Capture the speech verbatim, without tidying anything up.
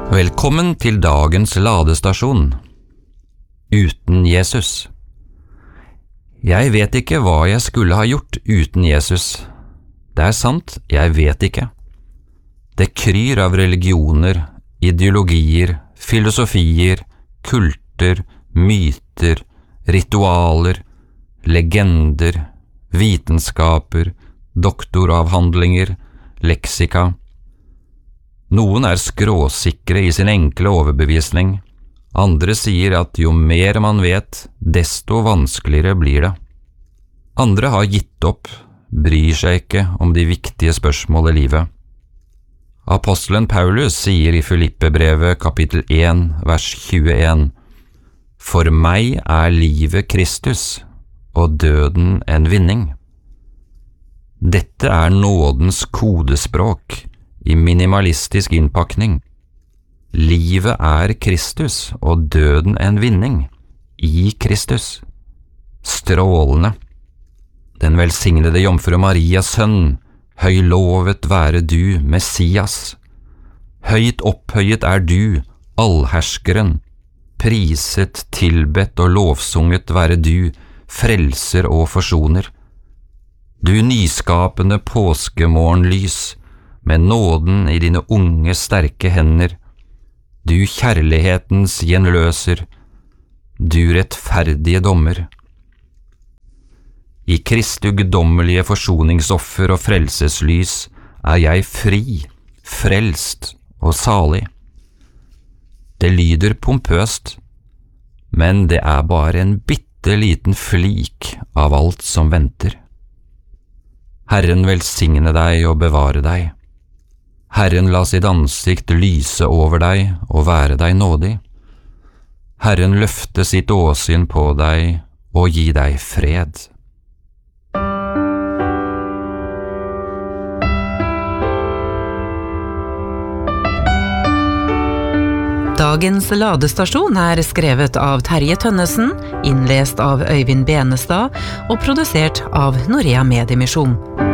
Velkommen til dagens ladestasjon. Uten Jesus. Jeg vet ikke hva jeg skulle ha gjort uten Jesus. Det er sant, jeg vet ikke. Det kryr av religioner, ideologier, filosofier, kulter, myter, ritualer, legender, vitenskaper, doktoravhandlinger, leksika. Noen er skråsikre i sin enkle overbevisning. Andre sier at jo mer man vet, desto vanskeligere blir det. Andre har gitt opp, bryr seg ikke om de viktige spørsmål i livet. Apostelen Paulus sier i Filippebrevet kapittel én, vers tjueen: For meg er livet Kristus, og døden en vinning. Dette er nådens kodespråk i minimalistisk innpakning. Livet er Kristus, og døden en vinning i Kristus. Strålende. Den velsignede jomfru Marias sønn, høylovet være du, Messias. Høyt opphøyet er du, allherskeren. Priset, tilbedt og lovsunget være du, frelser og forsoner. Du nyskapende påskemorgenlys, med nåden i dine unge, sterke hender. Du kjærlighetens gjenløser, du rettferdige dommer. I Kristi guddommelige forsoningsoffer og frelseslys er jeg fri, frelst og salig. Det lyder pompøst, men det er bare en bitte liten flik av alt som venter. Herren velsigne deg og bevare deg. Herren la sitt ansikt lyse over deg og være deg nådig. Herren løfte sitt åsyn på deg og gi deg fred. Dagens ladestasjon er skrevet av Terje Tønnesen, innlest av Øyvind Benestad og produsert av Norea Mediemisjon.